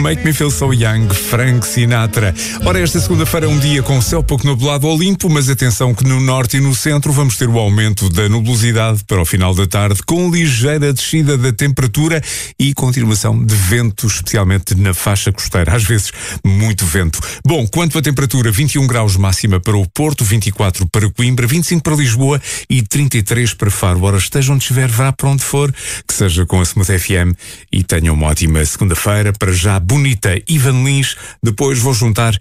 Make Me Feel So Young, Frank Sinatra. Ora, esta segunda-feira é um dia com céu pouco nublado ou limpo, mas atenção que no norte e no centro vamos ter o aumento da nubosidade para o final da tarde, com ligeira descida da temperatura e continuação de vento, especialmente na faixa costeira. Às vezes, muito vento. Bom, quanto à temperatura, 21 graus máxima para o Porto, 24 para Coimbra, 25 para Lisboa e 33 para Faro. Ora, esteja onde estiver, vá para onde for, que seja com a Smooth FM e tenham uma ótima segunda-feira. Para já, bonita Ivan Lins. Depois vou juntar